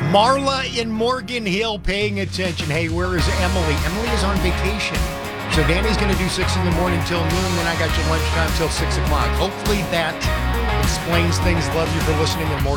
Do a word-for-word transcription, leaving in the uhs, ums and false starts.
Marla in Morgan Hill paying attention. Hey, where is Emily? Emily is on vacation. So Danny's going to do six in the morning till noon, then I got you lunchtime till six o'clock. Hopefully that explains things. Love you for listening to Morgan.